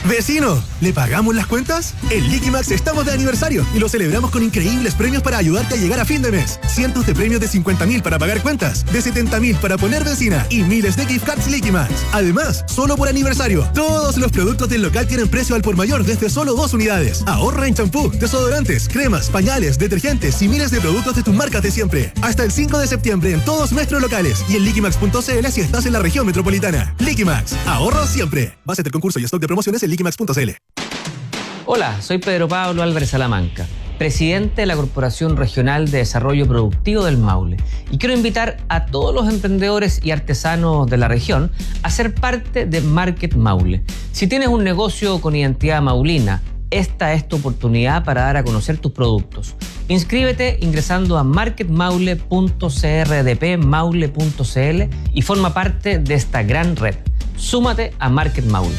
¡Vecino! ¿Le pagamos las cuentas? En Liquimax estamos de aniversario y lo celebramos con increíbles premios para ayudarte a llegar a fin de mes. Cientos de premios de 50.000 para pagar cuentas, de 70.000 para poner benzina y miles de gift cards Liquimax. Además, solo por aniversario, todos los productos del local tienen precio al por mayor desde solo 2 unidades. Ahorra en champú, desodorantes, cremas, pañales, detergentes y miles de productos de tus marcas de siempre. Hasta el 5 de septiembre en todos nuestros locales y en liquimax.cl si estás en la región metropolitana. Liquimax, ahorro siempre. Base del concurso y stock de promociones en liquimax.cl. Hola, soy Pedro Pablo Álvarez Salamanca, presidente de la Corporación Regional de Desarrollo Productivo del Maule, y quiero invitar a todos los emprendedores y artesanos de la región a ser parte de Market Maule. Si tienes un negocio con identidad maulina, esta es tu oportunidad para dar a conocer tus productos. Inscríbete ingresando a marketmaule.crdpmaule.cl y forma parte de esta gran red. Súmate a Market Maule.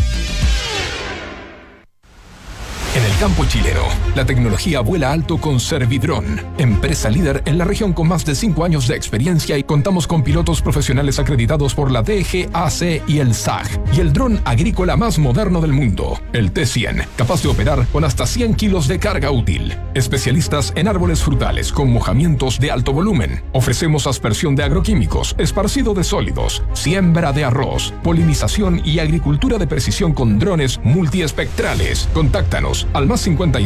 En el campo chileno, la tecnología vuela alto con Servidrón, empresa líder en la región con más de 5 años de experiencia, y contamos con pilotos profesionales acreditados por la DGAC y el SAG, y el dron agrícola más moderno del mundo, el T100, capaz de operar con hasta 100 kilos de carga útil. Especialistas en árboles frutales con mojamientos de alto volumen. Ofrecemos aspersión de agroquímicos, esparcido de sólidos, siembra de arroz, polinización y agricultura de precisión con drones multiespectrales. Contáctanos al más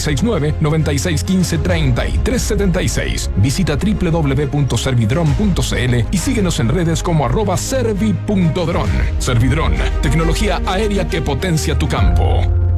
569-9615-3376. Visita www.servidron.cl y síguenos en redes como @servi.dron. Servidrón, tecnología aérea que potencia tu campo.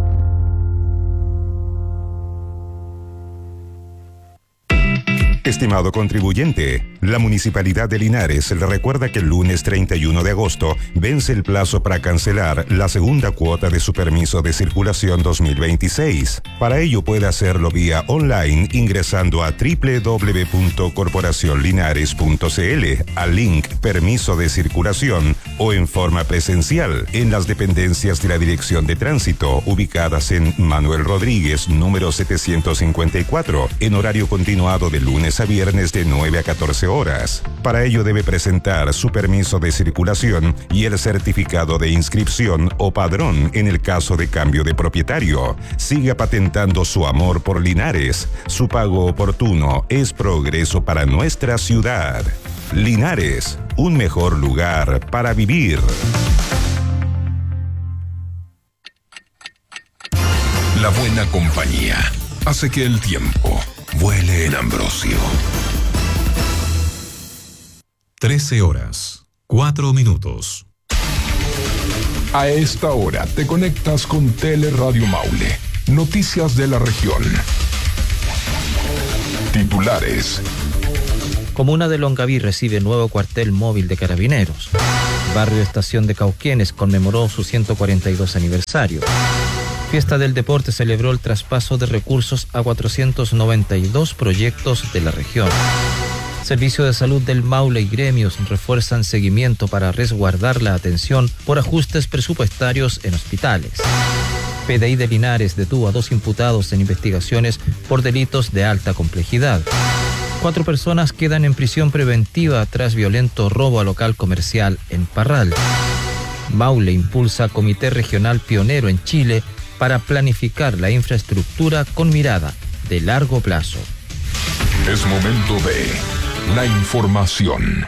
Estimado contribuyente, la Municipalidad de Linares le recuerda que el lunes 31 de agosto vence el plazo para cancelar la segunda cuota de su permiso de circulación 2026. Para ello puede hacerlo vía online ingresando a www.corporacionlinares.cl al link Permiso de Circulación o en forma presencial en las dependencias de la Dirección de Tránsito ubicadas en Manuel Rodríguez, número 754, en horario continuado de lunes a viernes de 9 a 14 horas. Para ello debe presentar su permiso de circulación y el certificado de inscripción o padrón en el caso de cambio de propietario. Siga patentando su amor por Linares. Su pago oportuno es progreso para nuestra ciudad. Linares, un mejor lugar para vivir. La buena compañía hace que el tiempo vuele en Ambrosio. 13:04. A esta hora te conectas con Teleradio Maule. Noticias de la región. Titulares. Comuna de Longaví recibe nuevo cuartel móvil de carabineros. Barrio Estación de Cauquenes conmemoró su 142 aniversario. Fiesta del Deporte celebró el traspaso de recursos a 492 proyectos de la región. Servicio de Salud del Maule y gremios refuerzan seguimiento para resguardar la atención por ajustes presupuestarios en hospitales. PDI de Linares detuvo a 2 imputados en investigaciones por delitos de alta complejidad. 4 personas quedan en prisión preventiva tras violento robo a local comercial en Parral. Maule impulsa Comité Regional Pionero en Chile para planificar la infraestructura con mirada de largo plazo. Es momento de la información.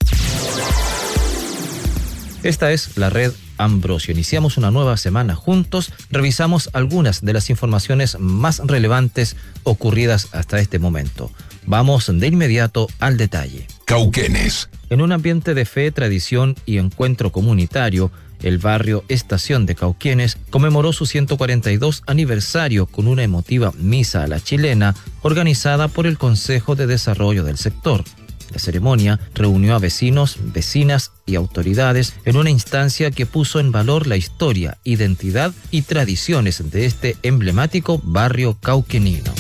Esta es la red Ambrosio. Iniciamos una nueva semana juntos. Revisamos algunas de las informaciones más relevantes ocurridas hasta este momento. Vamos de inmediato al detalle. Cauquenes. En un ambiente de fe, tradición y encuentro comunitario, el barrio Estación de Cauquenes conmemoró su 142 aniversario con una emotiva misa a la chilena organizada por el Consejo de Desarrollo del sector. La ceremonia reunió a vecinos, vecinas y autoridades en una instancia que puso en valor la historia, identidad y tradiciones de este emblemático barrio cauquenino.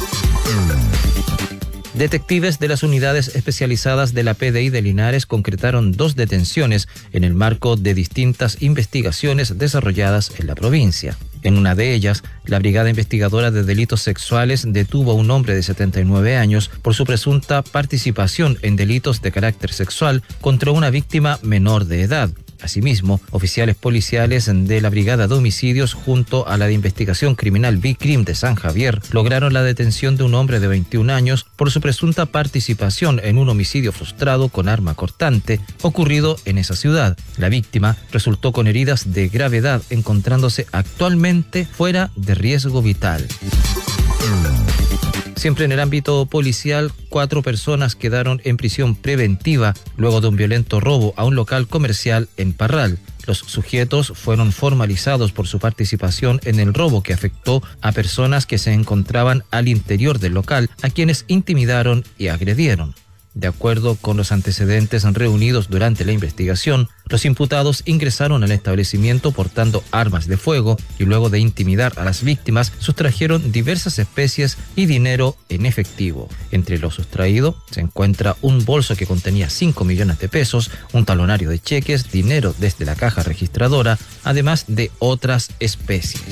Detectives de las unidades especializadas de la PDI de Linares concretaron 2 detenciones en el marco de distintas investigaciones desarrolladas en la provincia. En una de ellas, la Brigada Investigadora de Delitos Sexuales detuvo a un hombre de 79 años por su presunta participación en delitos de carácter sexual contra una víctima menor de edad. Asimismo, oficiales policiales de la Brigada de Homicidios junto a la de Investigación Criminal BICRIM de San Javier lograron la detención de un hombre de 21 años por su presunta participación en un homicidio frustrado con arma cortante ocurrido en esa ciudad. La víctima resultó con heridas de gravedad, encontrándose actualmente fuera de riesgo vital. Siempre en el ámbito policial, 4 personas quedaron en prisión preventiva luego de un violento robo a un local comercial en Parral. Los sujetos fueron formalizados por su participación en el robo que afectó a personas que se encontraban al interior del local, a quienes intimidaron y agredieron. De acuerdo con los antecedentes reunidos durante la investigación, los imputados ingresaron al establecimiento portando armas de fuego y luego de intimidar a las víctimas sustrajeron diversas especies y dinero en efectivo. Entre lo sustraído se encuentra un bolso que contenía 5 millones de pesos, un talonario de cheques, dinero desde la caja registradora, además de otras especies.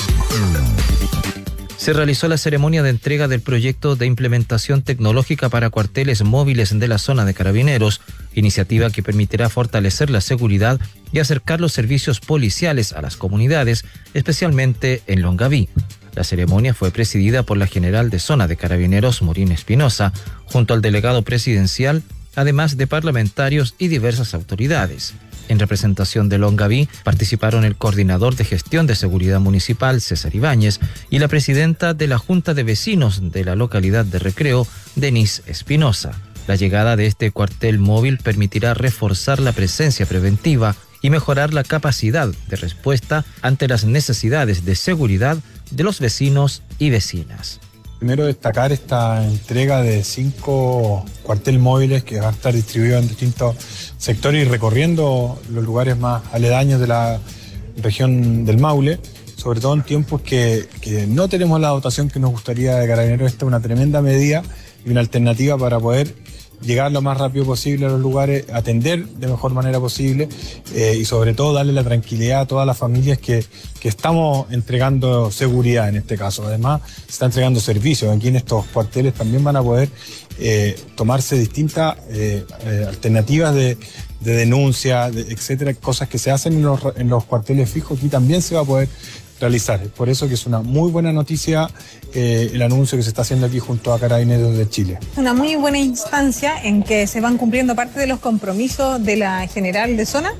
Se realizó la ceremonia de entrega del proyecto de implementación tecnológica para cuarteles móviles de la zona de Carabineros, iniciativa que permitirá fortalecer la seguridad y acercar los servicios policiales a las comunidades, especialmente en Longaví. La ceremonia fue presidida por la general de zona de Carabineros, Morín Espinosa, junto al delegado presidencial, además de parlamentarios y diversas autoridades. En representación de Longaví participaron el coordinador de gestión de seguridad municipal, César Ibáñez, y la presidenta de la Junta de Vecinos de la localidad de Recreo, Denise Espinosa. La llegada de este cuartel móvil permitirá reforzar la presencia preventiva y mejorar la capacidad de respuesta ante las necesidades de seguridad de los vecinos y vecinas. Primero destacar esta entrega de 5 cuarteles móviles que van a estar distribuidos en distintos sectores y recorriendo los lugares más aledaños de la región del Maule, sobre todo en tiempos que no tenemos la dotación que nos gustaría de Carabineros. Esta es una tremenda medida y una alternativa para poder llegar lo más rápido posible a los lugares, atender de mejor manera posible y sobre todo darle la tranquilidad a todas las familias que estamos entregando seguridad en este caso. Además, se está entregando servicios. Aquí en estos cuarteles también van a poder tomarse distintas alternativas de denuncia, etcétera, cosas que se hacen en los cuarteles fijos. Aquí también se va a poder realizar. Por eso que es una muy buena noticia el anuncio que se está haciendo aquí junto a Carabineros de Chile. Una muy buena instancia en que se van cumpliendo parte de los compromisos de la general de zona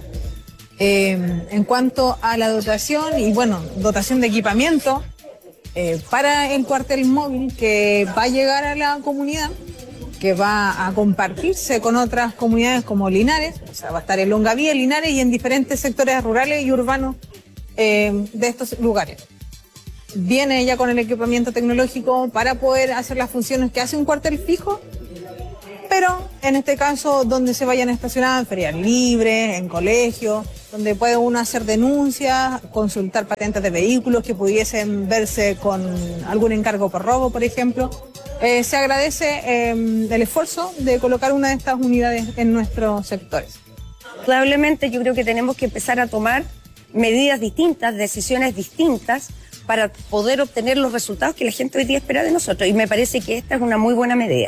en cuanto a la dotación y dotación de equipamiento para el cuartel móvil que va a llegar a la comunidad, que va a compartirse con otras comunidades como Linares, o sea, va a estar en Longaví, en Linares y en diferentes sectores rurales y urbanos de estos lugares. Viene ya con el equipamiento tecnológico para poder hacer las funciones que hace un cuartel fijo, pero en este caso donde se vayan a estacionar en ferias libres, en colegios, donde puede uno hacer denuncias, consultar patentes de vehículos que pudiesen verse con algún encargo por robo, por ejemplo. Se agradece el esfuerzo de colocar una de estas unidades en nuestros sectores. Probablemente yo creo que tenemos que empezar a tomar medidas distintas, decisiones distintas para poder obtener los resultados que la gente hoy día espera de nosotros. Y me parece que esta es una muy buena medida.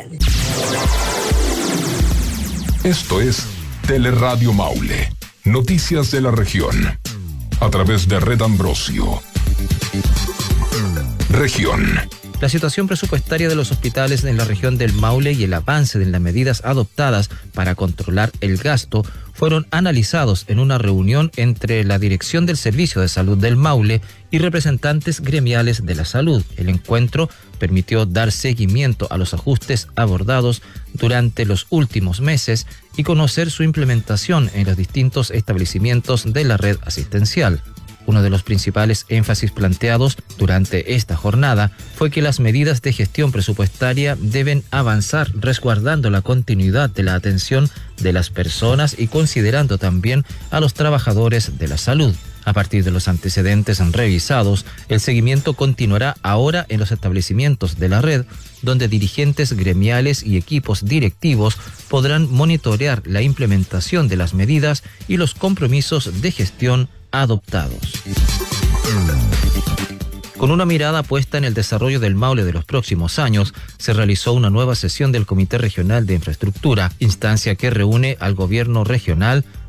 Esto es Teleradio Maule. Noticias de la región. A través de Red Ambrosio. Región. La situación presupuestaria de los hospitales en la región del Maule y el avance de las medidas adoptadas para controlar el gasto fueron analizados en una reunión entre la Dirección del Servicio de Salud del Maule y representantes gremiales de la salud. El encuentro permitió dar seguimiento a los ajustes abordados durante los últimos meses y conocer su implementación en los distintos establecimientos de la red asistencial. Uno de los principales énfasis planteados durante esta jornada fue que las medidas de gestión presupuestaria deben avanzar resguardando la continuidad de la atención de las personas y considerando también a los trabajadores de la salud. A partir de los antecedentes revisados, el seguimiento continuará ahora en los establecimientos de la red, donde dirigentes gremiales y equipos directivos podrán monitorear la implementación de las medidas y los compromisos de gestión adoptados. Con una mirada puesta en el desarrollo del Maule de los próximos años, se realizó una nueva sesión del Comité Regional de Infraestructura, instancia que reúne al gobierno regional,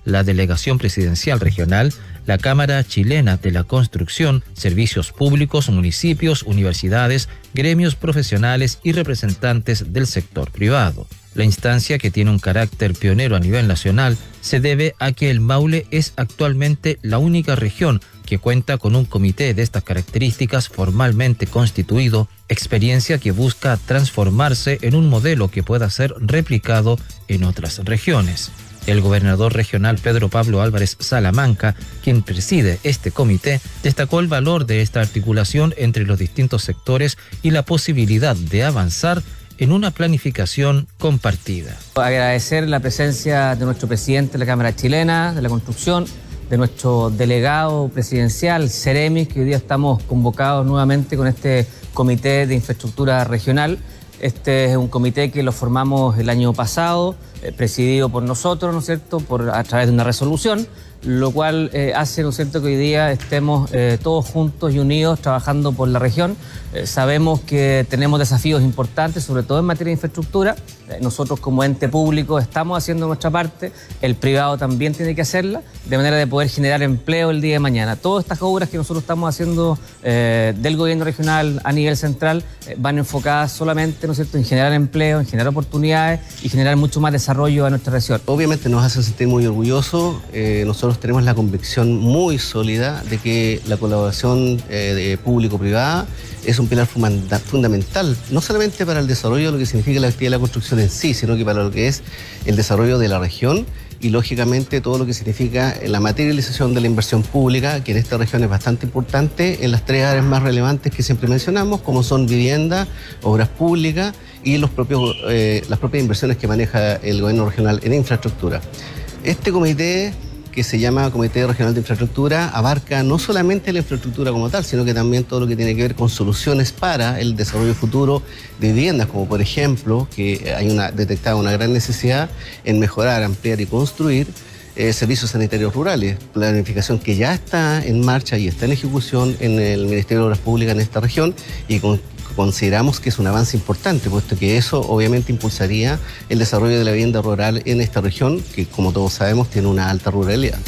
la Delegación Presidencial Regional, la Cámara Chilena de la Construcción, servicios públicos, municipios, universidades, gremios profesionales y representantes del sector privado. La instancia, que tiene un carácter pionero a nivel nacional, se debe a que el Maule es actualmente la única región que cuenta con un comité de estas características formalmente constituido, experiencia que busca transformarse en un modelo que pueda ser replicado en otras regiones. El gobernador regional Pedro Pablo Álvarez Salamanca, quien preside este comité, destacó el valor de esta articulación entre los distintos sectores y la posibilidad de avanzar en una planificación compartida. Agradecer la presencia de nuestro presidente de la Cámara Chilena de la Construcción, de nuestro delegado presidencial, Ceremis, que hoy día estamos convocados nuevamente con este Comité de Infraestructura Regional. Este es un comité que lo formamos el año pasado, presidido por nosotros, ¿no es cierto?, a través de una resolución, lo cual hace, ¿no es cierto?, que hoy día estemos todos juntos y unidos trabajando por la región. Sabemos que tenemos desafíos importantes, sobre todo en materia de infraestructura. Nosotros como ente público estamos haciendo nuestra parte, el privado también tiene que hacerla, de manera de poder generar empleo el día de mañana. Todas estas obras que nosotros estamos haciendo del gobierno regional a nivel central van enfocadas solamente, ¿no es cierto?, en generar empleo, en generar oportunidades y generar mucho más desarrollo a nuestra región. Obviamente nos hace sentir muy orgullosos. Nosotros tenemos la convicción muy sólida de que la colaboración público-privada es un pilar fundamental, no solamente para el desarrollo de lo que significa la actividad de la construcción en sí, sino que para lo que es el desarrollo de la región y, lógicamente, todo lo que significa la materialización de la inversión pública, que en esta región es bastante importante en las tres áreas más relevantes que siempre mencionamos, como son vivienda, obras públicas y las propias inversiones que maneja el gobierno regional en infraestructura. Este comité, que se llama Comité Regional de Infraestructura, abarca no solamente la infraestructura como tal, sino que también todo lo que tiene que ver con soluciones para el desarrollo futuro de viviendas, como por ejemplo que hay detectada una gran necesidad en mejorar, ampliar y construir servicios sanitarios rurales, planificación que ya está en marcha y está en ejecución en el Ministerio de Obras Públicas en esta región, y consideramos que es un avance importante, puesto que eso obviamente impulsaría el desarrollo de la vivienda rural en esta región, que como todos sabemos tiene una alta ruralidad.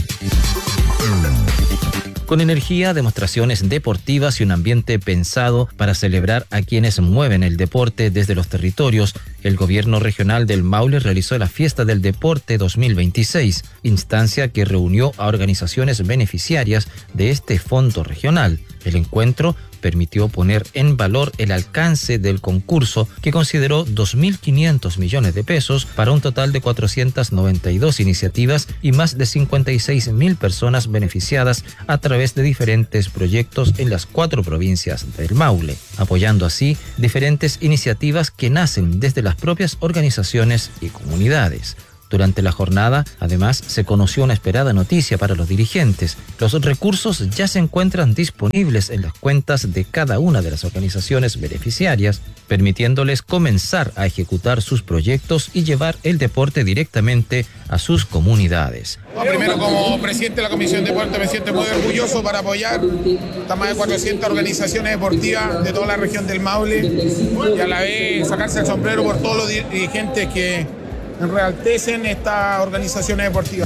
Con energía, demostraciones deportivas y un ambiente pensado para celebrar a quienes mueven el deporte desde los territorios, el gobierno regional del Maule realizó la Fiesta del Deporte 2026, instancia que reunió a organizaciones beneficiarias de este fondo regional. El encuentro permitió poner en valor el alcance del concurso, que consideró 2.500 millones de pesos para un total de 492 iniciativas y más de 56.000 personas beneficiadas a través de diferentes proyectos en las 4 provincias del Maule, apoyando así diferentes iniciativas que nacen desde las propias organizaciones y comunidades. Durante la jornada, además, se conoció una esperada noticia para los dirigentes. Los recursos ya se encuentran disponibles en las cuentas de cada una de las organizaciones beneficiarias, permitiéndoles comenzar a ejecutar sus proyectos y llevar el deporte directamente a sus comunidades. Primero, como presidente de la Comisión de Deporte, me siento muy orgulloso para apoyar a más de 400 organizaciones deportivas de toda la región del Maule y a la vez sacarse el sombrero por todos los dirigentes que enaltecen estas organizaciones deportivas.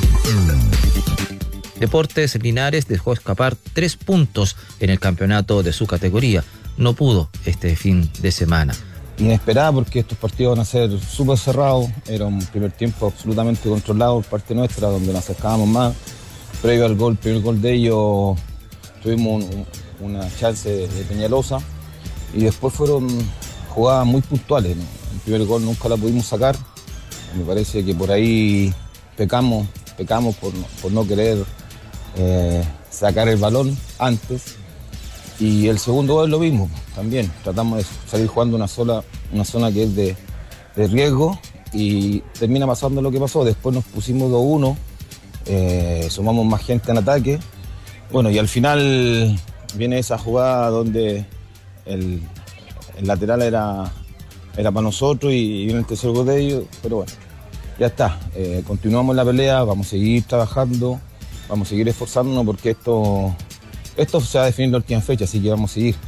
Deportes Linares dejó escapar 3 puntos en el campeonato de su categoría. No pudo este fin de semana. Inesperada, porque estos partidos van a ser súper cerrados. Era un primer tiempo absolutamente controlado por parte nuestra, donde nos acercábamos más. Previo al primer gol de ellos, tuvimos una chance de Peñalosa y después fueron jugadas muy puntuales, ¿no? El primer gol nunca la pudimos sacar. Me parece que por ahí pecamos por no querer sacar el balón antes. Y el segundo gol es lo mismo, también. Tratamos de salir jugando una zona que es de riesgo y termina pasando lo que pasó. Después nos pusimos 2-1, sumamos más gente en ataque. Bueno, y al final viene esa jugada donde el lateral era para nosotros y viene el tercer gol de ellos, pero bueno, ya está. Continuamos la pelea, vamos a seguir trabajando, vamos a seguir esforzándonos porque esto se va a definir la última fecha, así que vamos a seguir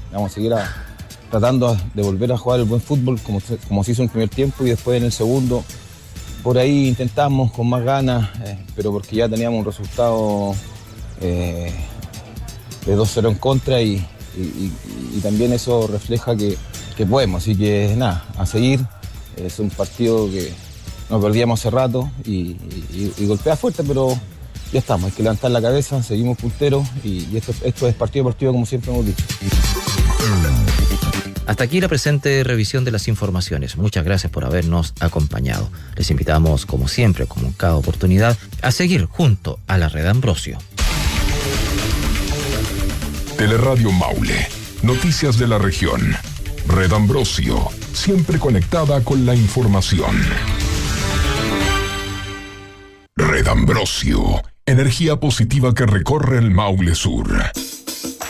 tratando de volver a jugar el buen fútbol como se hizo en el primer tiempo y después en el segundo por ahí intentamos con más ganas, pero porque ya teníamos un resultado de 2-0 en contra y también eso refleja que podemos, así que nada, a seguir. Es un partido que nos perdíamos hace rato y golpea fuerte, pero ya estamos, hay que levantar la cabeza, seguimos punteros y esto es partido a partido como siempre hemos dicho. Hasta aquí la presente revisión de las informaciones. Muchas gracias por habernos acompañado. Les invitamos, como siempre, como en cada oportunidad, a seguir junto a la Red Ambrosio. Teleradio Maule. Noticias de la región. Red Ambrosio. Siempre conectada con la información. Red Ambrosio. Energía positiva que recorre el Maule Sur.